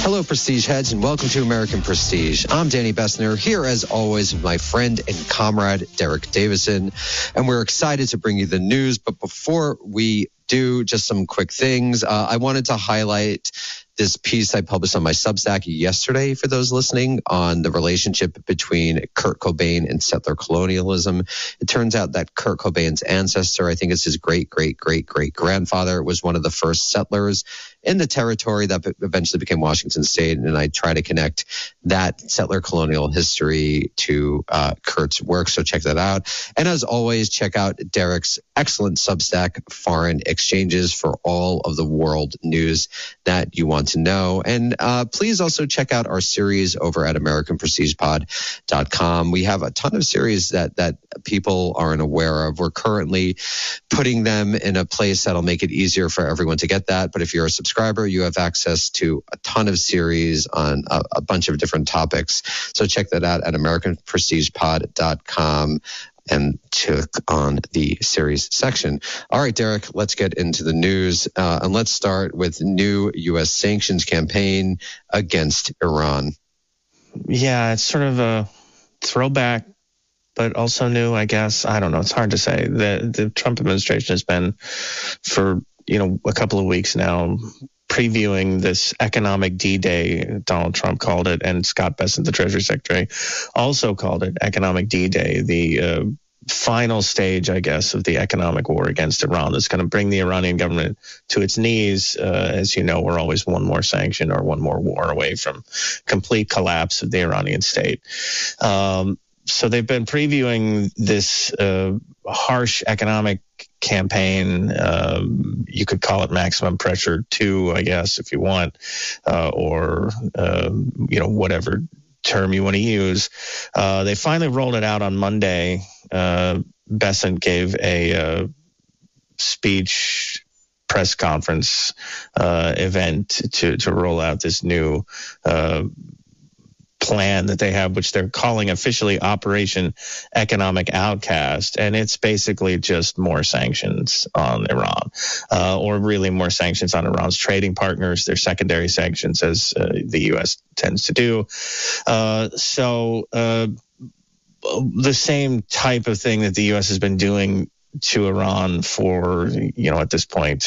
Hello, Prestige heads, and welcome to American Prestige. I'm Danny Bessner, here as always with my friend and comrade, Derek Davison, and we're excited to bring you the news. But before we do, just some quick things. I wanted to highlight this piece I published on my Substack yesterday for those listening on the relationship between Kurt Cobain and settler colonialism. It turns out that Kurt Cobain's ancestor, I think it's his great-great-great-great-grandfather, was one of the first settlers in the territory that eventually became Washington State. And I try to connect that settler colonial history to Kurt's work. So check that out. And as always, check out Derek's excellent Substack, Foreign Exchanges, for all of the world news that you want to know. And please also check out our series over at AmericanPrestigePod.com. We have a ton of series that people aren't aware of. We're currently putting them in a place that'll make it easier for everyone to get that. But if you're a subscriber, you have access to a ton of series on a bunch of different topics. So check that out at AmericanPrestigePod.com and click on the series section. All right, Derek, let's get into the news. And let's start with new U.S. sanctions campaign against Iran. Yeah, it's sort of a throwback, but also new, I guess. I don't know. It's hard to say. The Trump administration has been for, a couple of weeks now previewing this economic D-Day, Donald Trump called it, and Scott Bessent, the Treasury Secretary, also called it economic D-Day, the final stage, I guess, of the economic war against Iran that's going to bring the Iranian government to its knees. As you know, we're always one more sanction or one more war away from complete collapse of the Iranian state. So they've been previewing this harsh economic campaign. You could call it maximum pressure 2, I guess, if you want, or whatever term you want to use. They finally rolled it out on Monday. Bessent gave a speech press conference event to roll out this new plan that they have, which they're calling officially Operation Economic Outcast. And it's basically just more sanctions on Iran, or really more sanctions on Iran's trading partners, their secondary sanctions, as the U.S. tends to do. The same type of thing that the U.S. has been doing to Iran for, at this point,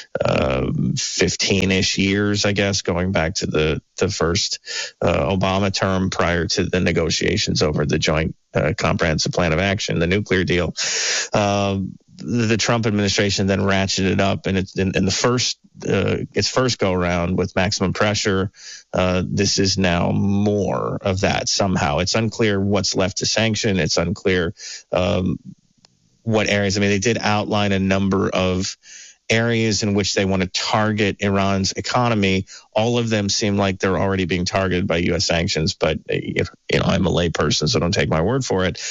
15-ish years, I guess, going back to the first Obama term prior to the negotiations over the Joint Comprehensive Plan of Action, the nuclear deal. The Trump administration then ratcheted up, and it's in the first its first go around with maximum pressure. This is now more of that somehow. It's unclear what's left to sanction. It's unclear what areas. I mean, they did outline a number of areas in which they want to target Iran's economy. All of them seem like they're already being targeted by U.S. sanctions, but I'm a layperson, so don't take my word for it.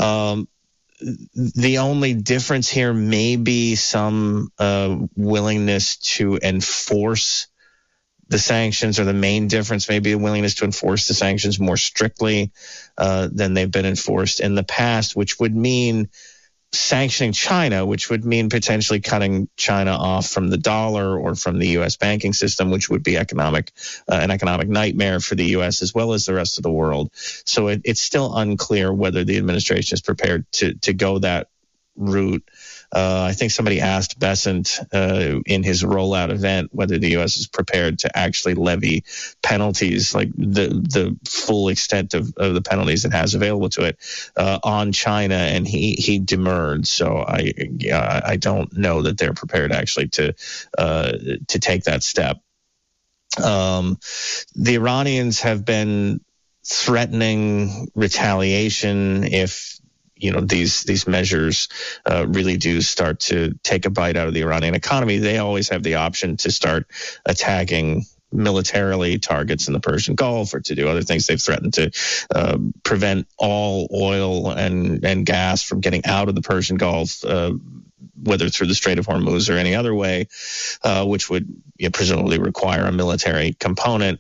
The only difference here may be some willingness to enforce the sanctions, or the main difference may be a willingness to enforce the sanctions more strictly than they've been enforced in the past, which would mean sanctioning China, which would mean potentially cutting China off from the dollar or from the U.S. banking system, which would be an economic nightmare for the U.S. as well as the rest of the world. So it's still unclear whether the administration is prepared to go that route. I think somebody asked Bessent in his rollout event whether the U.S. is prepared to actually levy penalties, like the full extent of the penalties it has available to it on China, and he demurred. So I don't know that they're prepared actually to take that step. The Iranians have been threatening retaliation if these measures really do start to take a bite out of the Iranian economy. They always have the option to start attacking militarily targets in the Persian Gulf, or to do other things. They've threatened to prevent all oil and gas from getting out of the Persian Gulf, whether through the Strait of Hormuz or any other way, which would presumably require a military component.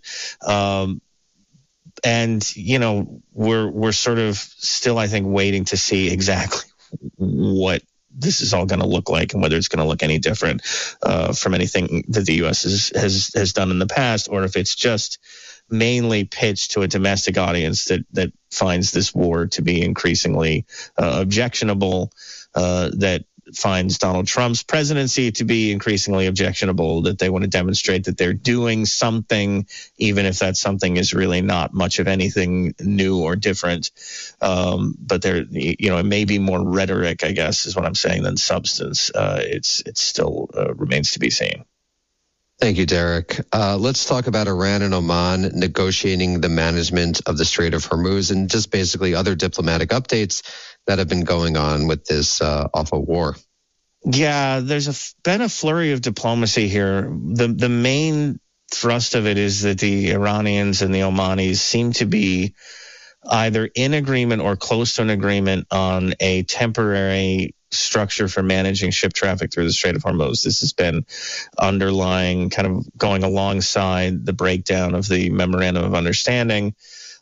And, we're sort of still, I think, waiting to see exactly what this is all going to look like and whether it's going to look any different from anything that the U.S. has done in the past, or if it's just mainly pitched to a domestic audience that finds this war to be increasingly objectionable, that finds Donald Trump's presidency to be increasingly objectionable, that they want to demonstrate that they're doing something, even if that something is really not much of anything new or different. But there, it may be more rhetoric, I guess, is what I'm saying, than substance. It's still remains to be seen. Thank you, Derek. Let's talk about Iran and Oman negotiating the management of the Strait of Hormuz and just basically other diplomatic updates that have been going on with this awful war. Yeah, there's been a flurry of diplomacy here. The main thrust of it is that the Iranians and the Omanis seem to be either in agreement or close to an agreement on a temporary structure for managing ship traffic through the Strait of Hormuz. This has been underlying, kind of going alongside the breakdown of the Memorandum of Understanding.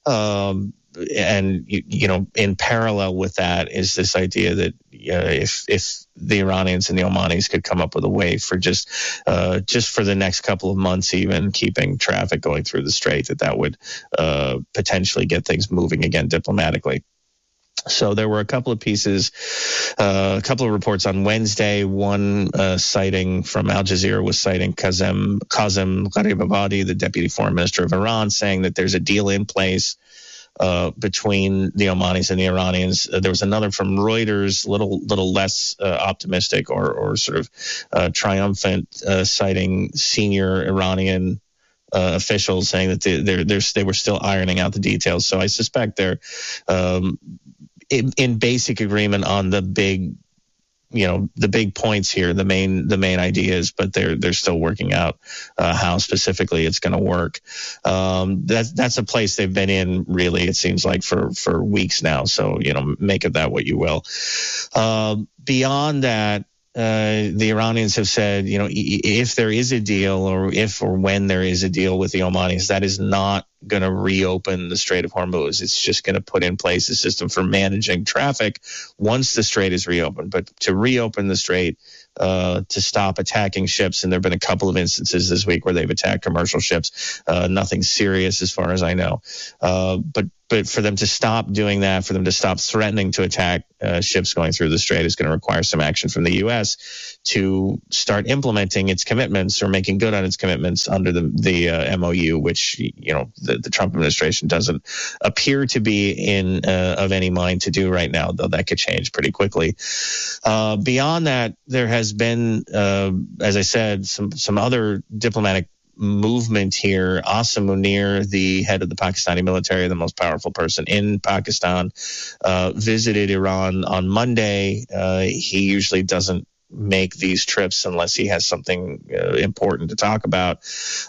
And in parallel with that is this idea that if the Iranians and the Omanis could come up with a way for just for the next couple of months, even keeping traffic going through the strait, that would potentially get things moving again diplomatically. So there were a couple of pieces, a couple of reports on Wednesday. One citing from Al Jazeera was citing Qasem Gharibabadi, the deputy foreign minister of Iran, saying that there's a deal in place between the Omanis and the Iranians. There was another from Reuters, little less optimistic or sort of triumphant, citing senior Iranian officials saying that they were still ironing out the details. So I suspect they're in basic agreement on the big points here, the main ideas, but they're still working out how specifically it's going to work. That's a place they've been in, really, it seems like for weeks now. So, make of that what you will. Beyond that, the Iranians have said, if there is a deal, or if or when there is a deal with the Omanis, that is not going to reopen the Strait of Hormuz. It's just going to put in place a system for managing traffic once the strait is reopened. But to reopen the strait, to stop attacking ships, and there have been a couple of instances this week where they've attacked commercial ships, nothing serious as far as I know. But for them to stop doing that, for them to stop threatening to attack ships going through the strait, is going to require some action from the U.S. to start implementing its commitments or making good on its commitments under the MOU, which the Trump administration doesn't appear to be of any mind to do right now, though that could change pretty quickly. Beyond that, there has been, as I said, some other diplomatic movement here. Asim Munir, the head of the Pakistani military, the most powerful person in Pakistan, visited Iran on Monday. He usually doesn't make these trips unless he has something important to talk about.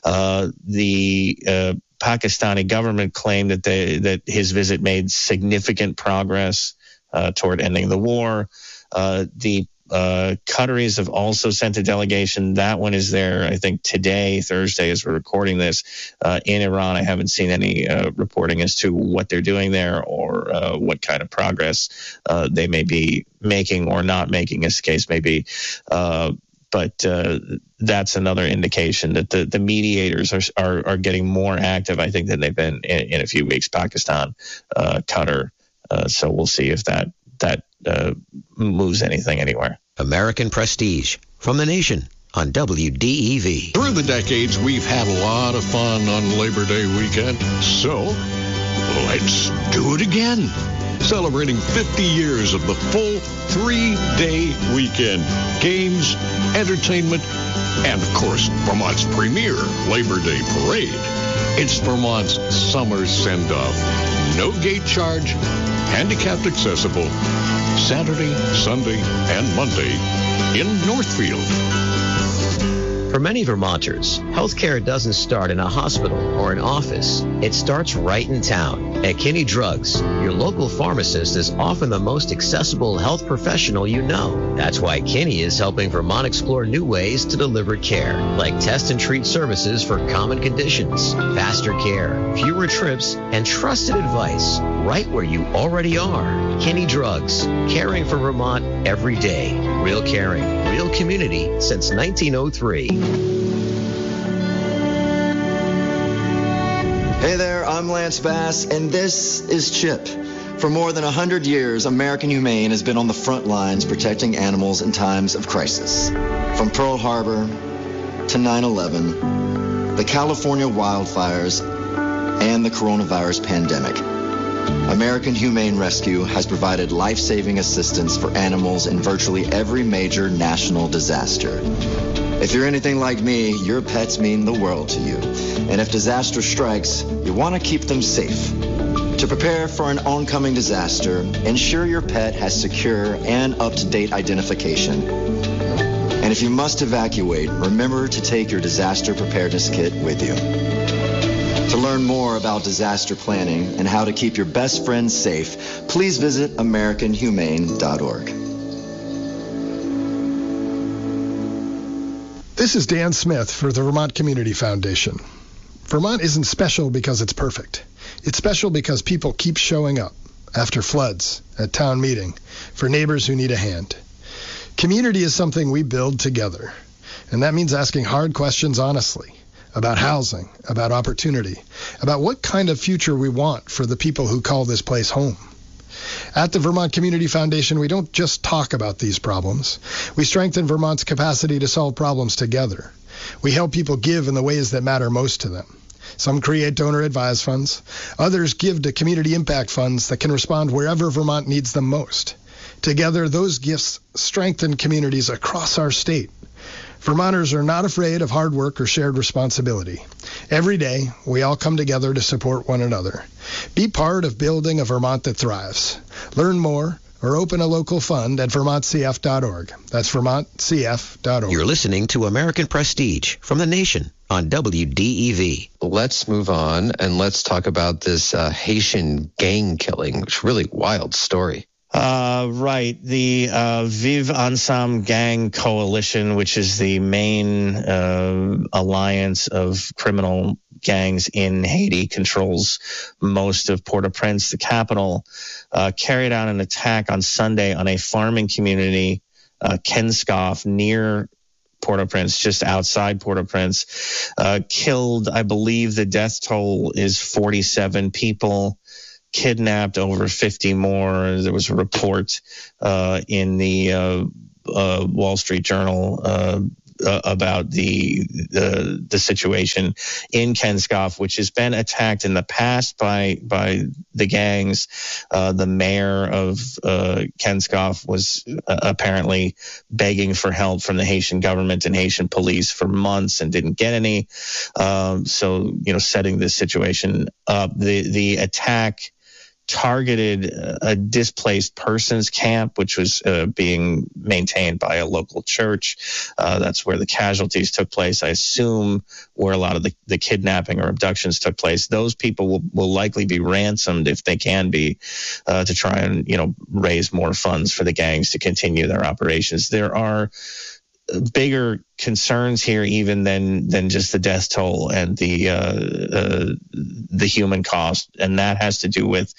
The Pakistani government claimed that his visit made significant progress toward ending the war. The Qataris have also sent a delegation. That one is there, I think, today, Thursday, as we're recording this, in Iran. I haven't seen any reporting as to what they're doing there or what kind of progress they may be making or not making, as the case may be. But that's another indication that the mediators are getting more active, I think, than they've been in a few weeks. Pakistan, Qatar. So we'll see if that moves anything anywhere. American Prestige from The Nation on WDEV. Through the decades, we've had a lot of fun on Labor Day weekend, so let's do it again. Celebrating 50 years of the full 3-day weekend. Games, entertainment, and, of course, Vermont's premier Labor Day parade. It's Vermont's summer send-off. No gate charge, handicapped accessible, Saturday, Sunday, and Monday in Northfield. For many Vermonters, healthcare doesn't start in a hospital or an office. It starts right in town. At Kinney Drugs, your local pharmacist is often the most accessible health professional you know. That's why Kinney is helping Vermont explore new ways to deliver care, like test and treat services for common conditions, faster care, fewer trips, and trusted advice right where you already are. Kinney Drugs, caring for Vermont every day. Real caring, real community since 1903. Hey there, I'm Lance Bass, and this is CHIP. For more than 100 years, American Humane has been on the front lines protecting animals in times of crisis. From Pearl Harbor to 9/11, the California wildfires, and the coronavirus pandemic, American Humane Rescue has provided life-saving assistance for animals in virtually every major national disaster. If you're anything like me, your pets mean the world to you. And if disaster strikes, you want to keep them safe. To prepare for an oncoming disaster, ensure your pet has secure and up-to-date identification. And if you must evacuate, remember to take your disaster preparedness kit with you. To learn more about disaster planning and how to keep your best friends safe, please visit AmericanHumane.org. This is Dan Smith for the Vermont Community Foundation. Vermont isn't special because it's perfect. It's special because people keep showing up after floods, at town meeting, for neighbors who need a hand. Community is something we build together, and that means asking hard questions honestly. About housing, about opportunity, about what kind of future we want for the people who call this place home. At the Vermont Community Foundation, we don't just talk about these problems. We strengthen Vermont's capacity to solve problems together. We help people give in the ways that matter most to them. Some create donor-advised funds. Others give to community impact funds that can respond wherever Vermont needs them most. Together, those gifts strengthen communities across our state. Vermonters are not afraid of hard work or shared responsibility. Every day, we all come together to support one another. Be part of building a Vermont that thrives. Learn more or open a local fund at vermontcf.org. That's vermontcf.org. You're listening to American Prestige from The Nation on WDEV. Let's move on and let's talk about this Haitian gang killing, which is a really wild story. Right. The Vive Ensemble Gang Coalition, which is the main alliance of criminal gangs in Haiti, controls most of Port-au-Prince, the capital, carried out an attack on Sunday on a farming community, Kenscoff, near Port-au-Prince, just outside Port-au-Prince. Killed, I believe the death toll is 47 people. Kidnapped over 50 more. There was a report in the Wall Street Journal about the situation in Kenscoff, which has been attacked in the past by the gangs. The mayor of Kenscoff was apparently begging for help from the Haitian government and Haitian police for months and didn't get any. So, setting this situation up, the attack targeted a displaced persons camp, which was being maintained by a local church. That's where the casualties took place. I assume where a lot of the kidnapping or abductions took place. Those people will likely be ransomed if they can be, to try and raise more funds for the gangs to continue their operations. There are bigger concerns here even than just the death toll and the human cost, and that has to do with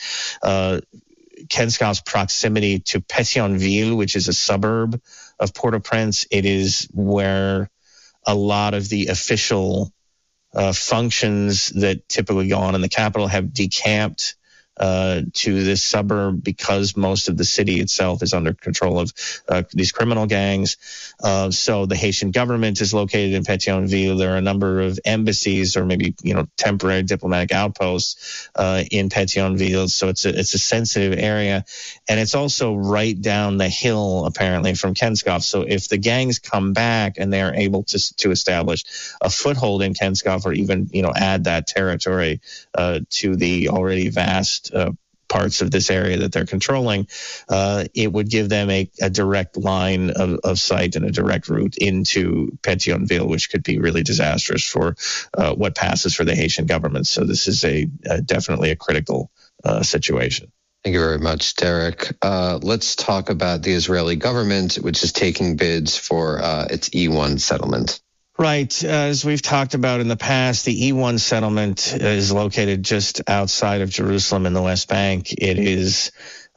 Kenscoff's proximity to Pétionville, which is a suburb of Port-au-Prince. It is where a lot of the official functions that typically go on in the capital have decamped to this suburb because most of the city itself is under control of these criminal gangs. So the Haitian government is located in Pétionville. There are a number of embassies or maybe temporary diplomatic outposts in Pétionville. So it's a sensitive area, and it's also right down the hill apparently from Kenscoff. So if the gangs come back and they are able to establish a foothold in Kenscoff, or even add that territory to the already vast parts of this area that they're controlling, it would give them a direct line of sight and a direct route into Pétionville, which could be really disastrous for what passes for the Haitian government. So this is definitely a critical situation. Thank you very much, Derek. Let's talk about the Israeli government, which is taking bids for its E1 settlement. Right. As we've talked about in the past, the E1 settlement is located just outside of Jerusalem in the West Bank. It is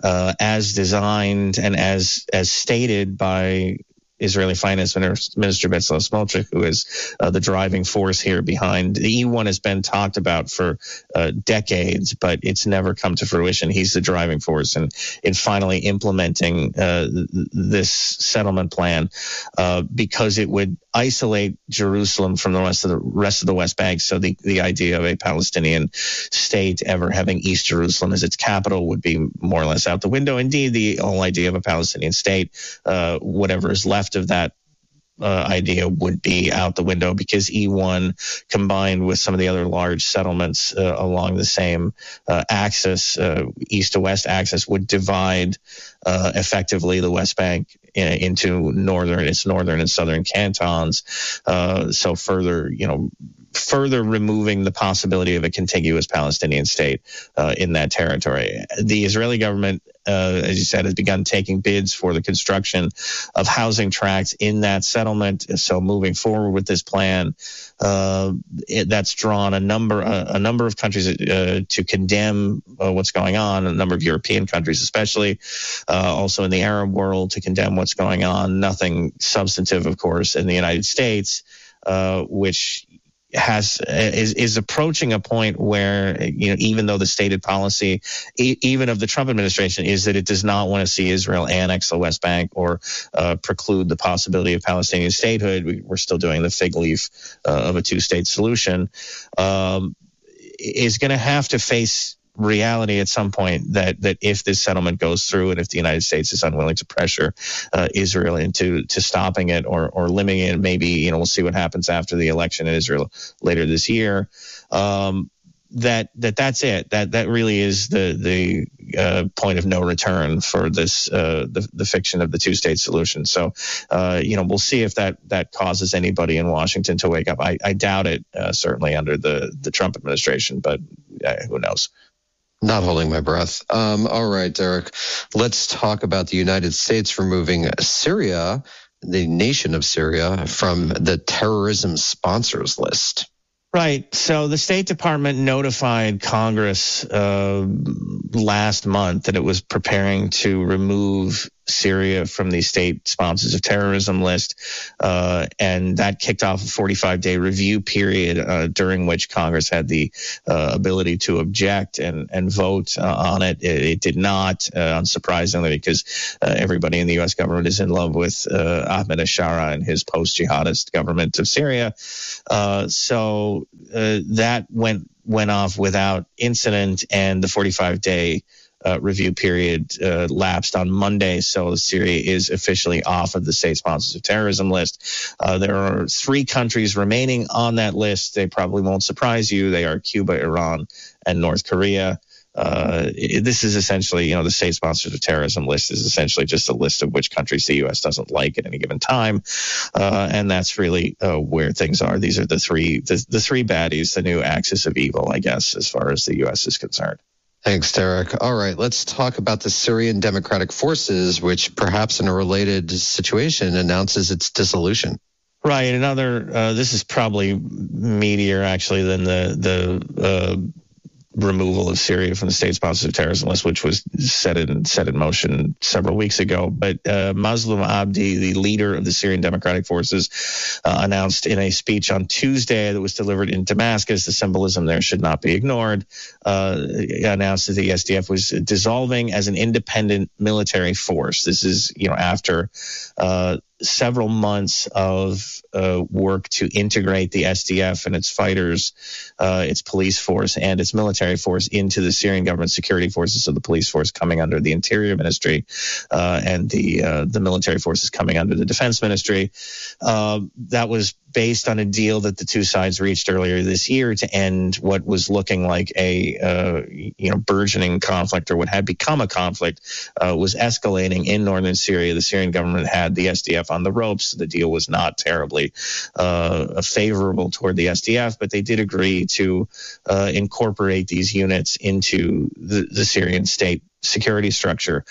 as designed and as stated by Israeli Finance Minister Bezalel Smotrich, who is the driving force here behind. The E1 has been talked about for decades, but it's never come to fruition. He's the driving force in finally implementing this settlement plan because it would isolate Jerusalem from the rest of the West Bank. So the idea of a Palestinian state ever having East Jerusalem as its capital would be more or less out the window. Indeed, the whole idea of a Palestinian state, whatever is left of that idea, would be out the window, because E1 combined with some of the other large settlements along the same axis, east to west axis, would divide effectively the West Bank into northern and southern cantons. So further removing the possibility of a contiguous Palestinian state in that territory. The Israeli government, as you said, has begun taking bids for the construction of housing tracts in that settlement. So moving forward with this plan, that's drawn a number of countries to condemn what's going on, a number of European countries especially, also in the Arab world to condemn what's going on. Nothing substantive, of course, in the United States, which is approaching a point where, even though the stated policy, even of the Trump administration, is that it does not want to see Israel annex the West Bank or preclude the possibility of Palestinian statehood, we're still doing the fig leaf of a two-state solution, is going to have to face reality at some point that if this settlement goes through and if the United States is unwilling to pressure Israel into stopping it or limiting it, maybe we'll see what happens after the election in Israel later this year. That's it. That really is the point of no return for this the fiction of the two-state solution. So we'll see if that causes anybody in Washington to wake up. I doubt it, certainly under the Trump administration, but who knows. Not holding my breath. All right, Derek, let's talk about the United States removing Syria, the nation of Syria, from the terrorism sponsors list. Right. So the State Department notified Congress last month that it was preparing to remove Syria from the state sponsors of terrorism list, and that kicked off a 45-day review period during which Congress had the ability to object and vote on it. It did not, unsurprisingly, because everybody in the U.S. government is in love with Ahmed Ashara and his post-jihadist government of Syria. So that went off without incident, and the 45-day review period lapsed on Monday, so Syria is officially off of the state sponsors of terrorism list. There are 3 countries remaining on that list. They probably won't surprise you. They are Cuba, Iran, and North Korea. This is essentially, the state sponsors of terrorism list is essentially just a list of which countries the U.S. doesn't like at any given time, and that's really where things are. These are the three baddies, the new axis of evil, I guess, as far as the U.S. is concerned. Thanks, Derek. All right, let's talk about the Syrian Democratic Forces, which perhaps in a related situation announces its dissolution. Right. This is probably meatier actually than the removal of Syria from the state sponsors of terrorism list, which was set in motion several weeks ago. But Mazloum Abdi, the leader of the Syrian Democratic Forces, announced in a speech on Tuesday that was delivered in Damascus, the symbolism there should not be ignored, announced that the SDF was dissolving as an independent military force. This is, after several months of work to integrate the SDF and its fighters, its police force, and its military force into the Syrian government security forces. So the police force coming under the Interior Ministry, and the military forces coming under the Defense Ministry. That was based on a deal that the two sides reached earlier this year to end what was looking like a burgeoning conflict, or what had become a conflict, was escalating in northern Syria. The Syrian government had the SDF on the ropes. The deal was not terribly favorable toward the SDF, but they did agree to incorporate these units into the Syrian state security structure.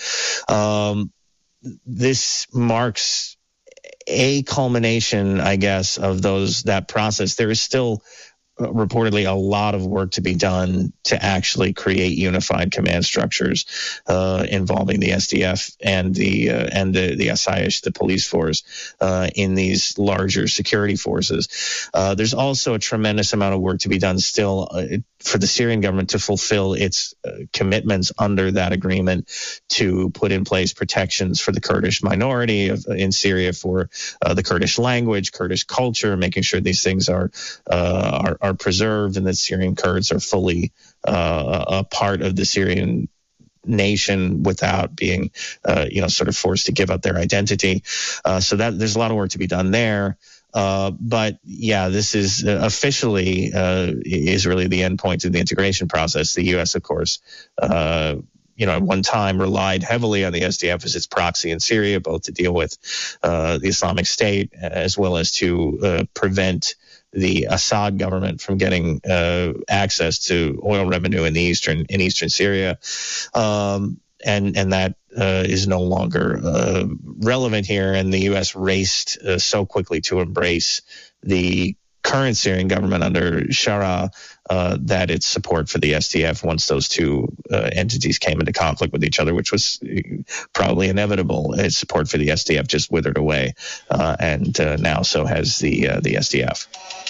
This marks a culmination, I guess, of that process. There is still reportedly a lot of work to be done to actually create unified command structures involving the SDF and the SIS, the police force, in these larger security forces. There's also a tremendous amount of work to be done still for the Syrian government to fulfill its commitments under that agreement to put in place protections for the Kurdish minority in Syria, for the Kurdish language, Kurdish culture, making sure these things are preserved and that Syrian Kurds are fully a part of the Syrian nation without being, sort of forced to give up their identity. So that there's a lot of work to be done there. But yeah, this is officially is really the end point of the integration process. The U.S., of course, at one time relied heavily on the SDF as its proxy in Syria, both to deal with the Islamic State as well as to prevent the Assad government from getting access to oil revenue in eastern Syria. And that is no longer relevant here. And the U.S. raced so quickly to embrace the current Syrian government under Shara that its support for the SDF, once those two entities came into conflict with each other, which was probably inevitable, its support for the SDF just withered away. And now so has the SDF.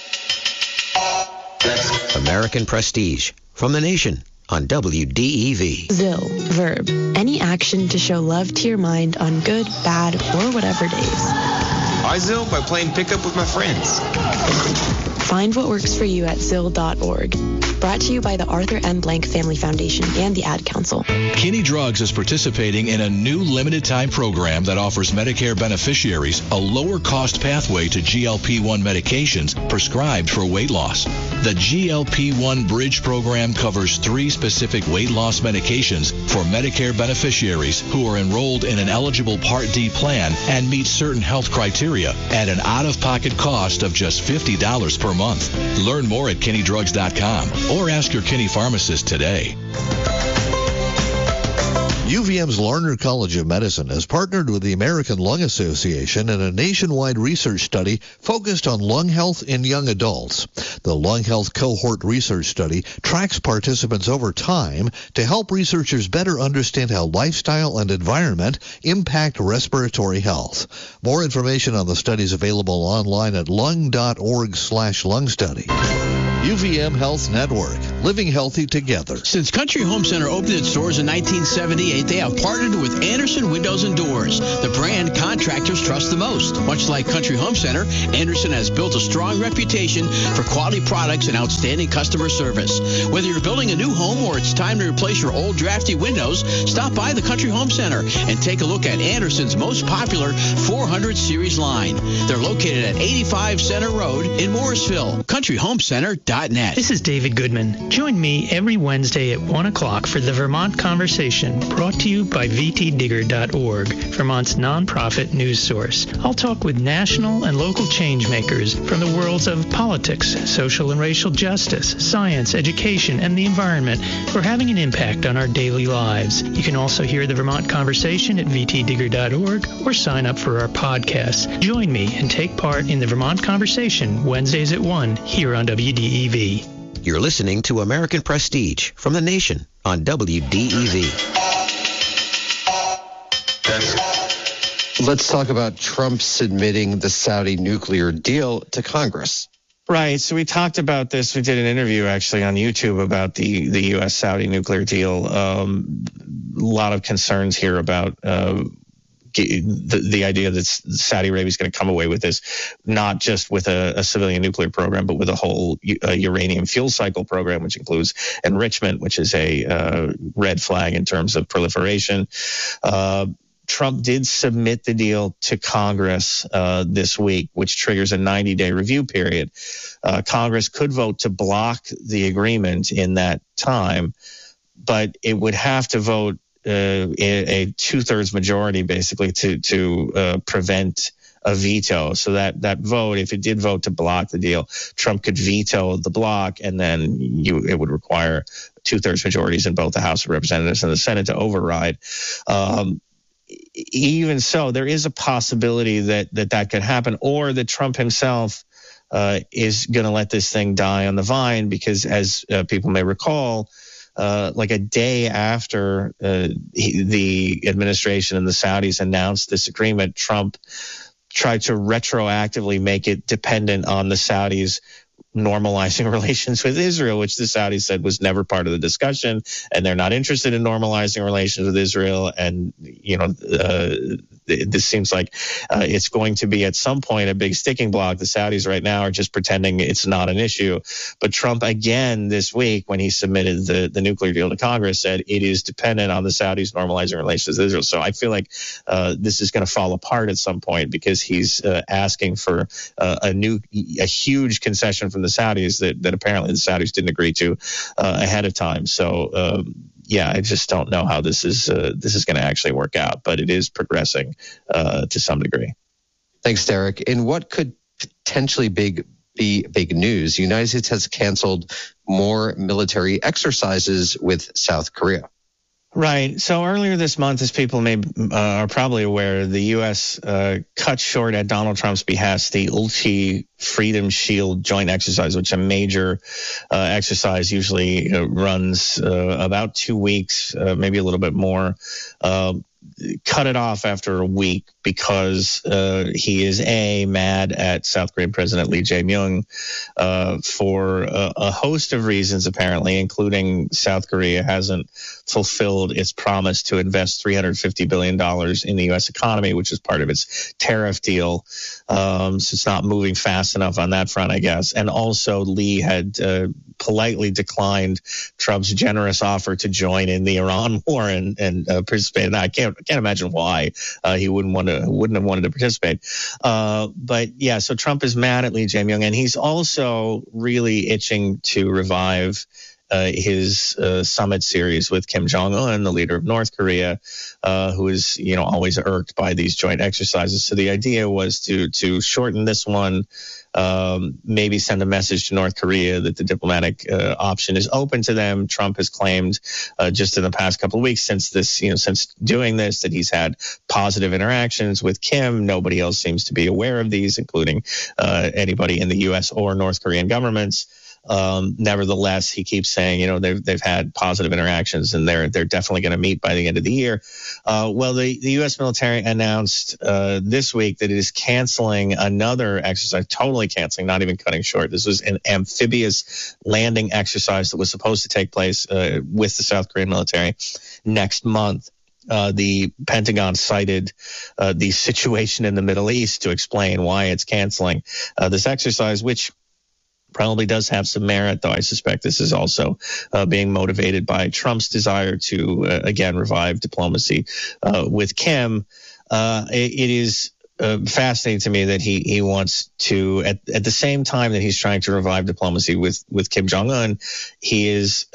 American Prestige from The Nation on WDEV. ZIL, verb, any action to show love to your mind on good, bad, or whatever days. I ZIL by playing pickup with my friends. Find what works for you at ZIL.org. Brought to you by the Arthur M. Blank Family Foundation and the Ad Council. Kinney Drugs is participating in a new limited-time program that offers Medicare beneficiaries a lower-cost pathway to GLP-1 medications prescribed for weight loss. The GLP-1 Bridge program covers 3 specific weight loss medications for Medicare beneficiaries who are enrolled in an eligible Part D plan and meet certain health criteria at an out-of-pocket cost of just $50 per month. Learn more at KinneyDrugs.com or ask your Kinney pharmacist today. UVM's Larner College of Medicine has partnered with the American Lung Association in a nationwide research study focused on lung health in young adults. The Lung Health Cohort Research Study tracks participants over time to help researchers better understand how lifestyle and environment impact respiratory health. More information on the study is available online at lung.org/lung study. UVM Health Network, living healthy together. Since Country Home Center opened its doors in 1978, they have partnered with Anderson Windows and Doors, the brand contractors trust the most. Much like Country Home Center, Anderson has built a strong reputation for quality products and outstanding customer service. Whether you're building a new home or it's time to replace your old drafty windows, stop by the Country Home Center and take a look at Anderson's most popular 400 series line. They're located at 85 Center Road in Morrisville. CountryHomeCenter.net. This is David Goodman. Join me every Wednesday at 1 o'clock for the Vermont Conversation, brought to you by VTDigger.org, Vermont's nonprofit news source. I'll talk with national and local change makers from the worlds of politics, social and racial justice, science, education, and the environment who are having an impact on our daily lives. You can also hear the Vermont Conversation at VTDigger.org or sign up for our podcast. Join me and take part in the Vermont Conversation Wednesdays at 1 here on WDEV. You're listening to American Prestige from The Nation on WDEV. Let's talk about Trump submitting the Saudi nuclear deal to Congress. Right. So we talked about this. We did an interview actually on YouTube about the U.S.-Saudi nuclear deal. A lot of concerns here about the idea that Saudi Arabia is going to come away with this, not just with a civilian nuclear program, but with a whole uranium fuel cycle program, which includes enrichment, which is a red flag in terms of proliferation. Trump did submit the deal to Congress this week, which triggers a 90-day review period. Congress could vote to block the agreement in that time, but it would have to vote a 2/3 majority basically to prevent a veto. So that vote, if it did vote to block the deal, Trump could veto the block, and then it would require 2/3 majorities in both the House of Representatives and the Senate to override. Even so, there is a possibility that could happen, or that Trump himself is going to let this thing die on the vine, because as people may recall, like a day after the administration and the Saudis announced this agreement, Trump tried to retroactively make it dependent on the Saudis normalizing relations with Israel, which the Saudis said was never part of the discussion, and they're not interested in normalizing relations with Israel. And, this seems like it's going to be at some point a big sticking block. The Saudis right now are just pretending it's not an issue. But Trump, again, this week, when he submitted the nuclear deal to Congress, said it is dependent on the Saudis normalizing relations with Israel. So I feel like this is going to fall apart at some point, because he's asking for a huge concession from the Saudis that apparently the Saudis didn't agree to ahead of time. So, I just don't know how this is going to actually work out, but it is progressing to some degree. Thanks, Derek. In what could potentially be big news, the United States has canceled more military exercises with South Korea. Right. So earlier this month, as people are probably aware, the U.S. cut short at Donald Trump's behest the Ulchi Freedom Shield joint exercise, which a major exercise usually runs about 2 weeks, maybe a little bit more. Cut it off after a week because he is mad at South Korean President Lee Jae-myung for a host of reasons, apparently, including South Korea hasn't fulfilled its promise to invest $350 billion in the U.S. economy, which is part of its tariff deal. So it's not moving fast enough on that front, I guess. And also Lee had politely declined Trump's generous offer to join in the Iran war and participate in that. I can't imagine why he wouldn't have wanted to participate. But yeah, so Trump is mad at Lee Jae-myung, and he's also really itching to revive his summit series with Kim Jong-un, the leader of North Korea, who is, always irked by these joint exercises. So the idea was to shorten this one, maybe send a message to North Korea that the diplomatic option is open to them. Trump has claimed just in the past couple of weeks since doing this, that he's had positive interactions with Kim. Nobody else seems to be aware of these, including anybody in the U.S. or North Korean governments. Nevertheless, he keeps saying, they've had positive interactions, and they're definitely going to meet by the end of the year. Well, the U.S. military announced this week that it is canceling another exercise, totally canceling, not even cutting short. This was an amphibious landing exercise that was supposed to take place with the South Korean military next month. The Pentagon cited the situation in the Middle East to explain why it's canceling this exercise, which probably does have some merit, though I suspect this is also being motivated by Trump's desire to, again, revive diplomacy with Kim. It is fascinating to me that he wants to, at the same time that he's trying to revive diplomacy with Kim Jong-un, he is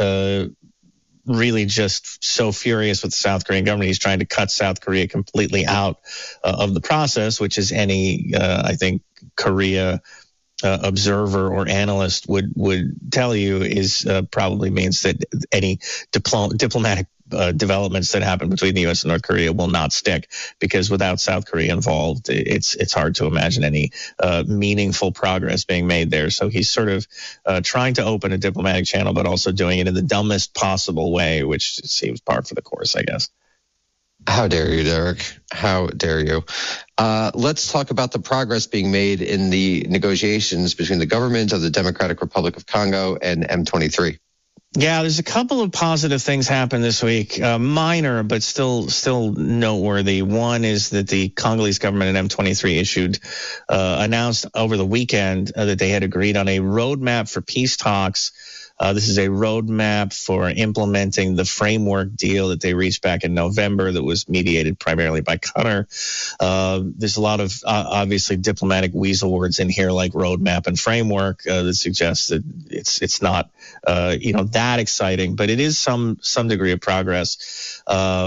really just so furious with the South Korean government. He's trying to cut South Korea completely out of the process, which is any, I think, Korea observer or analyst would tell you is probably means that any diplomatic developments that happen between the U.S. and North Korea will not stick, because without South Korea involved, it's hard to imagine any meaningful progress being made there. So he's sort of trying to open a diplomatic channel, but also doing it in the dumbest possible way, which seems par for the course, I guess. How dare you, Derek? How dare you? Let's talk about the progress being made in the negotiations between the government of the Democratic Republic of Congo and M23. Yeah, there's a couple of positive things happened this week, minor, but still noteworthy. One is that the Congolese government and M23 announced over the weekend that they had agreed on a roadmap for peace talks. This is a roadmap for implementing the framework deal that they reached back in November that was mediated primarily by Qatar. There's a lot of obviously diplomatic weasel words in here like roadmap and framework that suggests that it's not that exciting, but it is some degree of progress.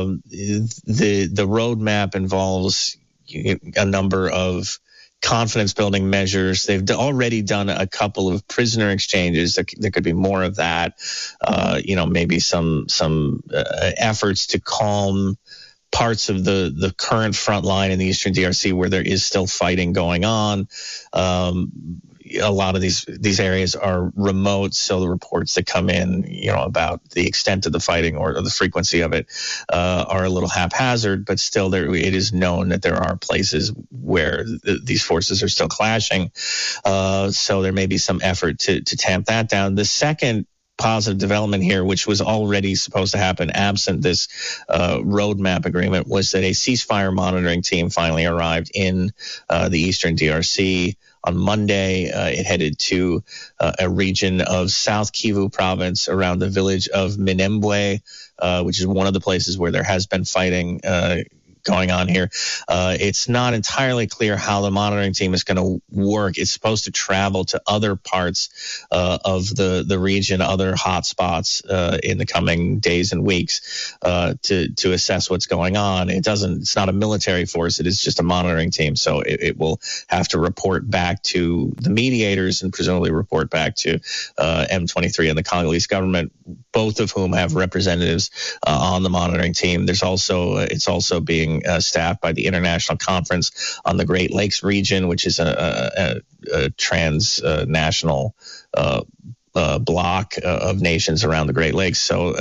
The roadmap involves a number of confidence building measures. They've already done a couple of prisoner exchanges. There could be more of that. Maybe some efforts to calm parts of the current front line in the eastern DRC where there is still fighting going on. a lot of these areas are remote, so the reports that come in, about the extent of the fighting or the frequency of it are a little haphazard. But still, it is known that there are places where these forces are still clashing. So there may be some effort to tamp that down. The second positive development here, which was already supposed to happen absent this roadmap agreement, was that a ceasefire monitoring team finally arrived in the eastern DRC on Monday. It headed to a region of South Kivu province around the village of Minembwe, which is one of the places where there has been fighting going on here. It's not entirely clear how the monitoring team is going to work. It's supposed to travel to other parts of the region, other hotspots in the coming days and weeks to assess what's going on. It's not a military force. It is just a monitoring team. So it will have to report back to the mediators and presumably report back to M23 and the Congolese government, both of whom have representatives on the monitoring team. It's also being staffed by the International Conference on the Great Lakes region, which is a transnational block of nations around the Great Lakes. So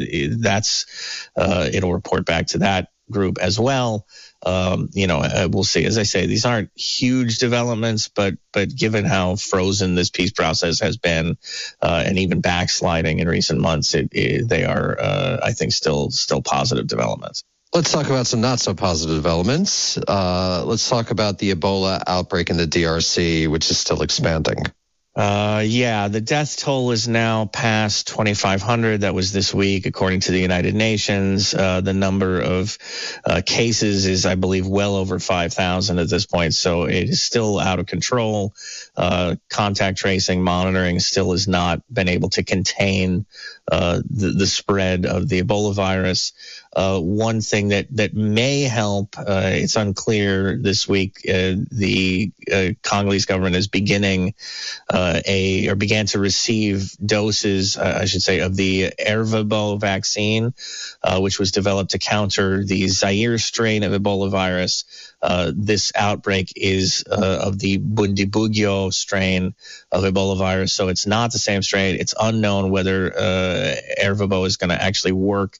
it'll report back to that group as well. We'll see. As I say, these aren't huge developments, but given how frozen this peace process has been, and even backsliding in recent months, they are, I think, still positive developments. Let's talk about some not so positive developments. Let's talk about the Ebola outbreak in the DRC, which is still expanding. The death toll is now past 2,500. That was this week, according to the United Nations. The number of cases is, I believe, well over 5,000 at this point. So it is still out of control. Contact tracing, monitoring still has not been able to contain the spread of the Ebola virus. One thing that may help, it's unclear this week, the Congolese government is began to receive doses, of the Ervebo vaccine, which was developed to counter the Zaire strain of Ebola virus. This outbreak is of the Bundibugyo strain of Ebola virus, so it's not the same strain. It's unknown whether Ervebo is going to actually work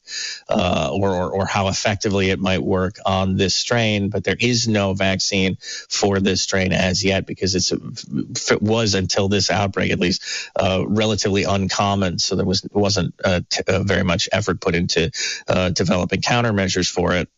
or how effectively it might work on this strain, but there is no vaccine for this strain as yet because it was, until this outbreak at least, relatively uncommon, so there wasn't very much effort put into developing countermeasures for it.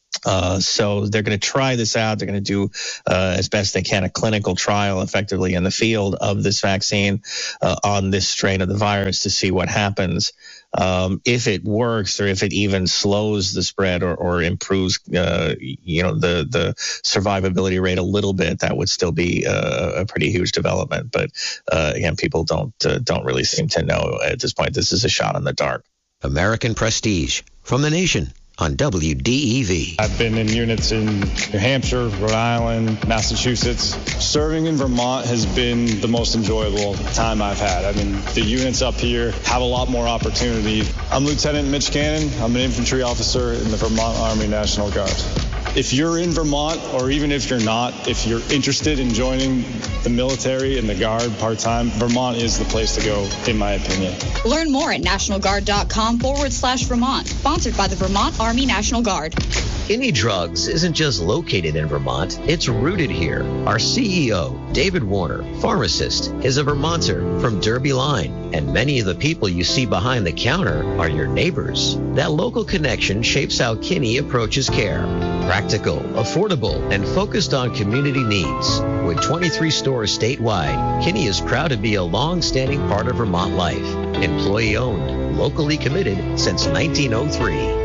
So they're going to try this out. They're going to do as best they can a clinical trial effectively in the field of this vaccine on this strain of the virus to see what happens. If it works, or if it even slows the spread or improves, the survivability rate a little bit, that would still be a pretty huge development. But again, people don't really seem to know at this point. This is a shot in the dark. American Prestige from The Nation on WDEV. I've been in units in New Hampshire, Rhode Island, Massachusetts. Serving in Vermont has been the most enjoyable time I've had. I mean, the units up here have a lot more opportunity. I'm Lieutenant Mitch Cannon. I'm an infantry officer in the Vermont Army National Guard. If you're in Vermont, or even if you're not, if you're interested in joining the military and the Guard part-time, Vermont is the place to go, in my opinion. Learn more at nationalguard.com/Vermont. Sponsored by the Vermont Army National Guard. Kinney Drugs isn't just located in Vermont, it's rooted here. Our CEO, David Warner, pharmacist, is a Vermonter from Derby Line, and many of the people you see behind the counter are your neighbors. That local connection shapes how Kinney approaches care. Practical, affordable, and focused on community needs. With 23 stores statewide, Kinney is proud to be a long-standing part of Vermont life. Employee-owned, locally committed since 1903.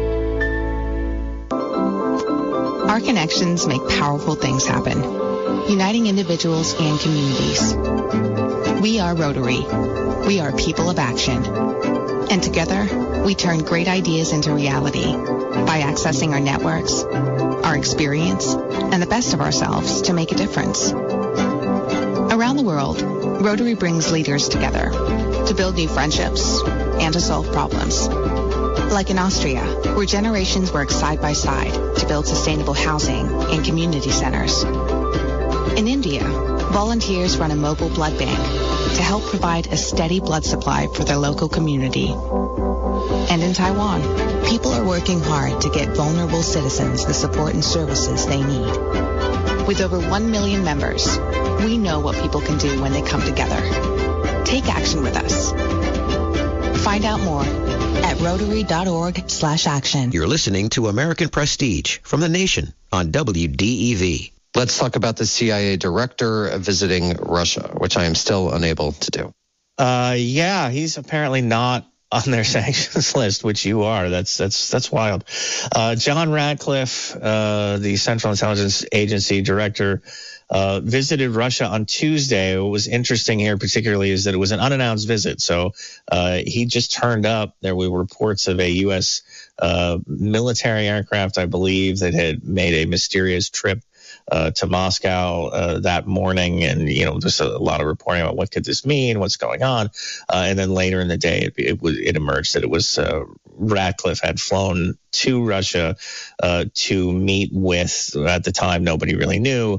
Our connections make powerful things happen, uniting individuals and communities. We are Rotary. We are people of action. And together, we turn great ideas into reality by accessing our networks, our experience, and the best of ourselves to make a difference. Around the world, Rotary brings leaders together to build new friendships and to solve problems. Like in Austria, where generations work side by side to build sustainable housing and community centers. In India, Volunteers run a mobile blood bank to help provide a steady blood supply for their local community. And in Taiwan, people are working hard to get vulnerable citizens the support and services they need. With over 1 million members, we know what people can do when they come together. Take action with us. Find out more at Rotary.org/action. You're listening to American Prestige from The Nation on WDEV. Let's talk about the CIA director visiting Russia, which I am still unable to do. Yeah, he's apparently not on their sanctions list, which you are. That's wild. John Ratcliffe, the Central Intelligence Agency director, visited Russia on Tuesday. What was interesting here particularly is that it was an unannounced visit. So he just turned up. There were reports of a U.S. Military aircraft, I believe, that had made a mysterious trip to Moscow that morning, and there's a lot of reporting about what could this mean, what's going on, and then later in the day it emerged that it was Ratcliffe had flown to Russia to meet with, at the time nobody really knew.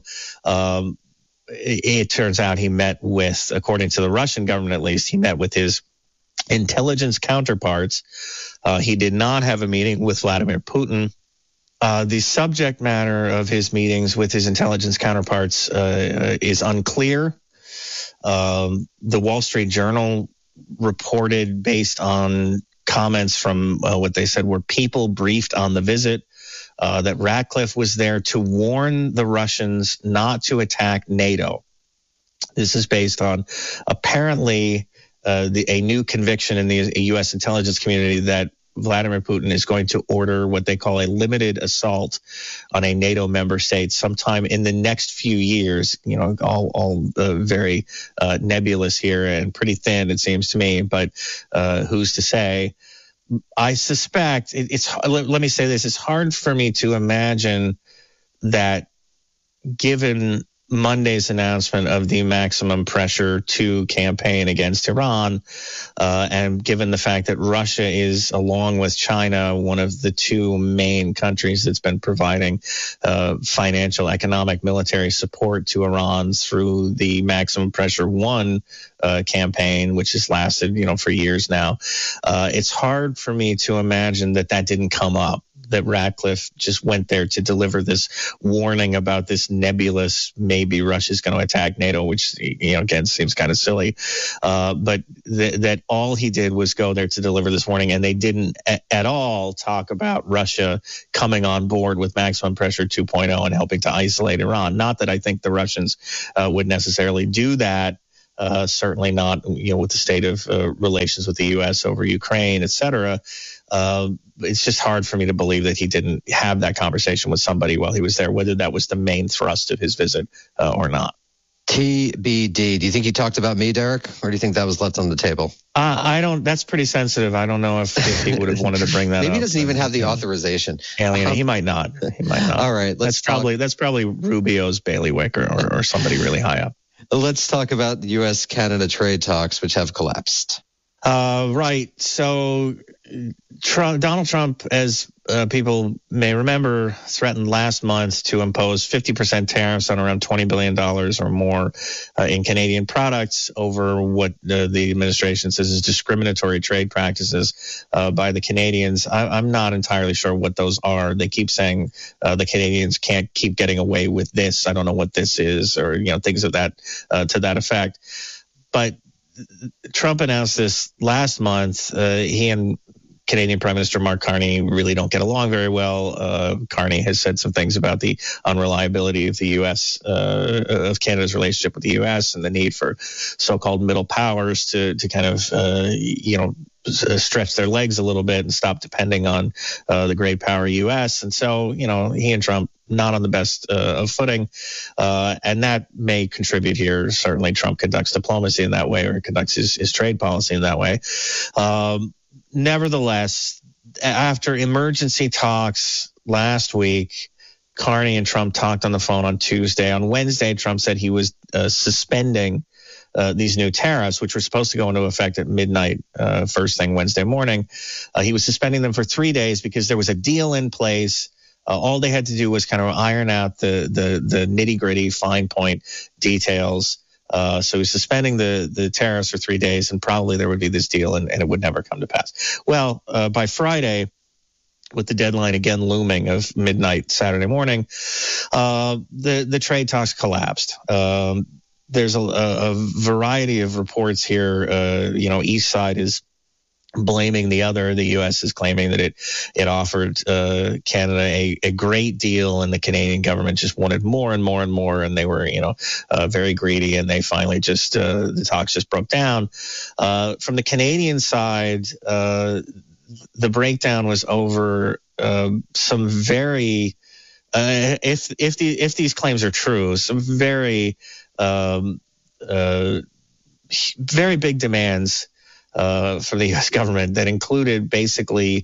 It turns out he met with, according to the Russian government at least, he met with his intelligence counterparts. He did not have a meeting with Vladimir Putin. The subject matter of his meetings with his intelligence counterparts is unclear. The Wall Street Journal reported, based on comments from what they said were people briefed on the visit, that Ratcliffe was there to warn the Russians not to attack NATO. This is based on apparently a new conviction in the U.S. intelligence community that Vladimir Putin is going to order what they call a limited assault on a NATO member state sometime in the next few years. All very nebulous here and pretty thin, it seems to me, but who's to say? I suspect let me say this, it's hard for me to imagine that, given Monday's announcement of the maximum pressure to campaign against Iran, and given the fact that Russia is, along with China, one of the two main countries that's been providing financial, economic, military support to Iran through the Maximum Pressure 1 campaign, which has lasted, for years now. It's hard for me to imagine that didn't come up, that Ratcliffe just went there to deliver this warning about this nebulous, maybe Russia's going to attack NATO, which, again, seems kind of silly. But that all he did was go there to deliver this warning, and they didn't at all talk about Russia coming on board with Maximum Pressure 2.0 and helping to isolate Iran. Not that I think the Russians would necessarily do that. Certainly not, with the state of relations with the U.S. over Ukraine, et cetera. It's just hard for me to believe that he didn't have that conversation with somebody while he was there, whether that was the main thrust of his visit or not. TBD. Do you think he talked about me, Derek, or do you think that was left on the table? I don't. That's pretty sensitive. I don't know if he would have wanted to bring that up. Maybe he doesn't even have the authorization. Alien. He might not. All right. That's probably Rubio's bailiwick or somebody really high up. Let's talk about the U.S.-Canada trade talks, which have collapsed. Right. So Donald Trump, as people may remember, threatened last month to impose 50% tariffs on around $20 billion or more in Canadian products over what the administration says is discriminatory trade practices by the Canadians. I'm not entirely sure what those are. They keep saying the Canadians can't keep getting away with this. I don't know what this is, or things of that to that effect. But Trump announced this last month. He and Canadian Prime Minister Mark Carney really don't get along very well. Carney has said some things about the unreliability of the U.S., of Canada's relationship with the U.S. and the need for so-called middle powers to kind of, stretch their legs a little bit and stop depending on the great power U.S. And so, he and Trump not on the best of footing, and that may contribute here. Certainly Trump conducts diplomacy in that way, or conducts his trade policy in that way. Nevertheless, after emergency talks last week, Carney and Trump talked on the phone on Tuesday. On Wednesday, Trump said he was suspending these new tariffs, which were supposed to go into effect at midnight, first thing Wednesday morning. He was suspending them for 3 days because there was a deal in place All they had to do was kind of iron out the nitty-gritty, fine point details. So he's suspending the tariffs for 3 days, and probably there would be this deal, and it would never come to pass. Well, by Friday, with the deadline again looming of midnight Saturday morning, the trade talks collapsed. There's a variety of reports here. Each side is blaming the other. The U.S. is claiming that it offered Canada a great deal, and the Canadian government just wanted more and more and more, and they were very greedy, and they finally just the talks just broke down. From the Canadian side, the breakdown was over some very if these claims are true, some very very big demands from the U.S. government that included basically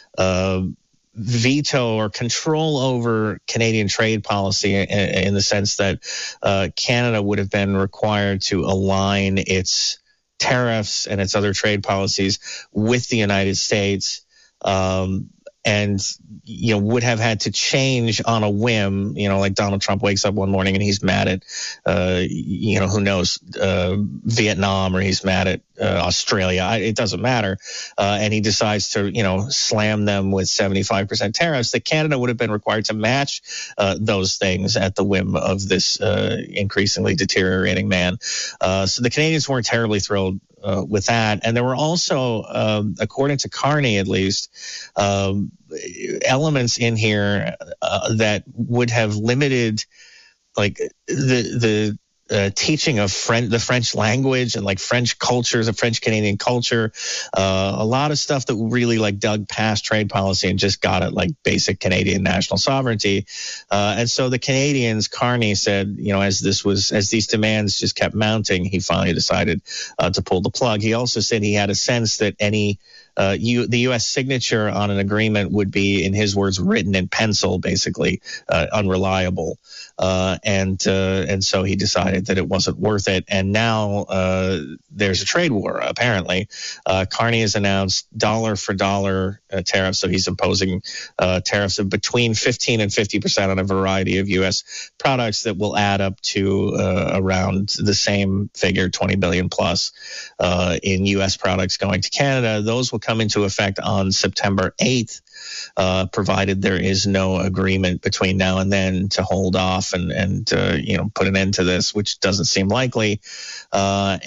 veto or control over Canadian trade policy in the sense that Canada would have been required to align its tariffs and its other trade policies with the United States, and would have had to change on a whim. Like Donald Trump wakes up one morning and he's mad at who knows, Vietnam, or he's mad at Australia. It doesn't matter, and he decides to slam them with 75% tariffs. That Canada would have been required to match those things at the whim of this increasingly deteriorating man. So the Canadians weren't terribly thrilled with that. And there were also, according to Carney at least, elements in here that would have limited like the teaching of the French language and like French cultures, of French Canadian culture, a lot of stuff that really like dug past trade policy and just got at like basic Canadian national sovereignty. And so the Canadians, Carney said, as these demands just kept mounting, he finally decided to pull the plug. He also said he had a sense that the U.S. signature on an agreement would be, in his words, written in pencil, basically unreliable. And so he decided that it wasn't worth it. And now there's a trade war, apparently. Carney has announced dollar for dollar tariffs. So he's imposing tariffs of between 15 and 50% on a variety of U.S. products that will add up to around the same figure, 20 billion plus in U.S. products going to Canada. Those will come into effect on September 8th. Provided there is no agreement between now and then to hold off and put an end to this, which doesn't seem likely. We're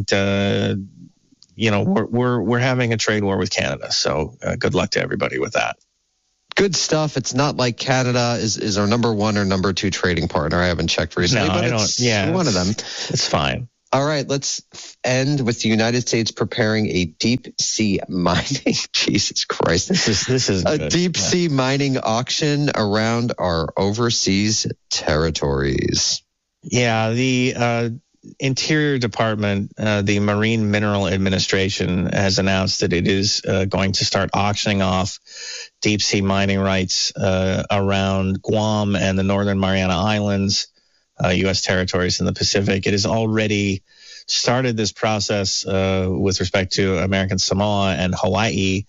having a trade war with Canada. So good luck to everybody with that. Good stuff. It's not like Canada is our number one or number two trading partner. I haven't checked recently, but it's one of them. It's fine. All right, let's end with the United States preparing a deep sea mining. Jesus Christ, this is a deep sea mining auction around our overseas territories. Yeah, the Interior Department, the Marine Mineral Administration, has announced that it is going to start auctioning off deep sea mining rights around Guam and the Northern Mariana Islands. U.S. territories in the Pacific. It has already started this process with respect to American Samoa and Hawaii.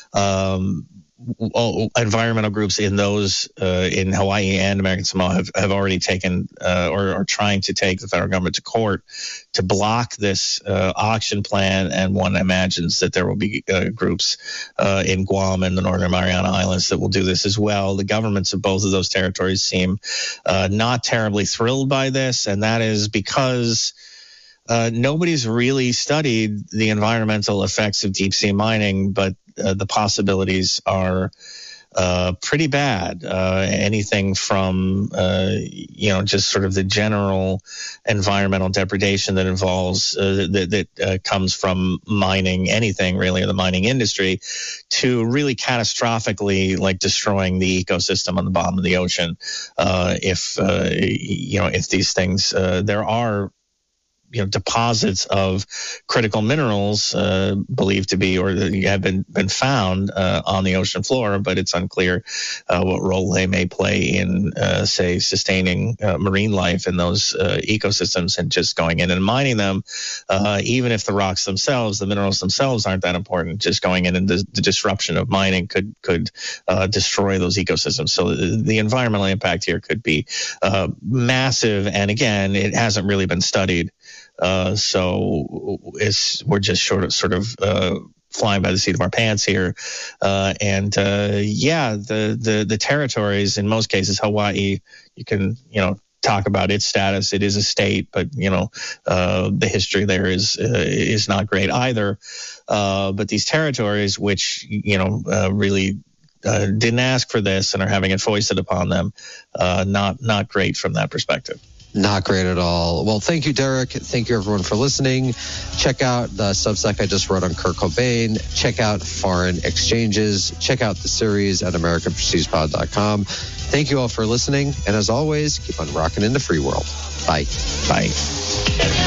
Environmental groups in those in Hawaii and American Samoa have already taken or are trying to take the federal government to court to block this auction plan, and one imagines that there will be groups in Guam and the Northern Mariana Islands that will do this as well. The governments of both of those territories seem not terribly thrilled by this, and that is because nobody's really studied the environmental effects of deep sea mining, but the possibilities are pretty bad. Anything from, just sort of the general environmental depredation that involves, that comes from mining, anything really in the mining industry, to really catastrophically like destroying the ecosystem on the bottom of the ocean. If these things, there are deposits of critical minerals believed to be or have been found on the ocean floor, but it's unclear what role they may play in, say, sustaining marine life in those ecosystems. And just going in and mining them, even if the rocks themselves, the minerals themselves aren't that important, just going in and the disruption of mining could destroy those ecosystems. So the environmental impact here could be massive. And again, it hasn't really been studied. So we're just sort of flying by the seat of our pants here. The territories, in most cases, Hawaii, you can, talk about its status. It is a state, but, the history there is not great either. But these territories, which, really didn't ask for this and are having it foisted upon them, not great from that perspective. Not great at all. Well, thank you, Derek. Thank you, everyone, for listening. Check out the Substack I just wrote on Kurt Cobain. Check out Foreign Exchanges. Check out the series at AmericanPrestigePod.com. Thank you all for listening. And as always, keep on rocking in the free world. Bye. Bye.